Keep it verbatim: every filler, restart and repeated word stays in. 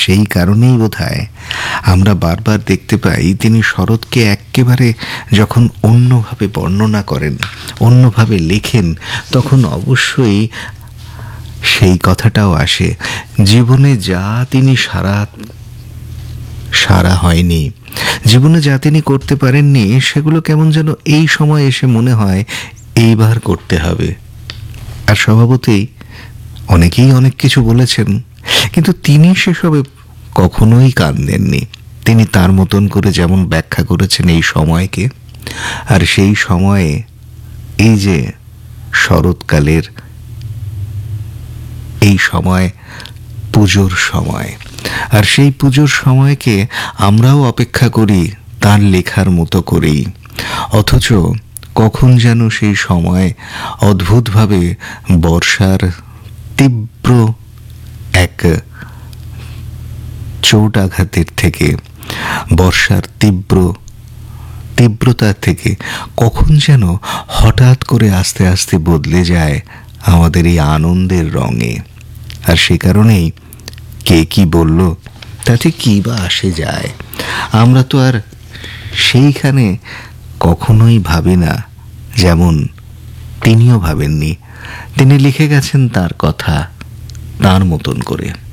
সেই কারণেই বোধহয় আমরা বারবার দেখতে পাই তিনি শরৎকে এক্কেবারে যখন অন্যভাবে বর্ণনা করেন, অন্যভাবে লেখেন, তখন অবশ্যই সেই কথাটাও আসে, জীবনে যা তিনি সারা সারা হয়নি, জীবনে যা তিনি করতে পারেননি, সেগুলো কেমন যেন এই সময় এসে মনে হয় এইবার করতে হবে। আর স্বভাবতই অনেকেই অনেক কিছু বলেছেন, কিন্তু তিনি সেসবে কখনোই কান দেননি। তিনি তার মতন করে যেমন ব্যাখ্যা করেছেন এই সময়কে, আর সেই সময়ে এই যে শরৎকালের এই সময় পুজোর সময়, আর সেই পুজোর সময়কে আমরাও অপেক্ষা করি তার লেখার মতো করেই, অথচ কখন যেন সেই সময় অদ্ভুতভাবে বর্ষার তীব্র এক চোটাঘাতের থেকে, বর্ষার তীব্র তীব্রতার থেকে কখন যেন হঠাৎ করে আস্তে আস্তে বদলে যায় আমাদের এই আনন্দের রঙে। আর সে কারণেই কে কি বলল তাতে কি বা আসে যায়, আমরা তো আর সেইখানে কখনোই ভাবি না যেমন তিনিও ভাবেননি। তিনি লিখে গেছেন তার কথা তার মতন করে।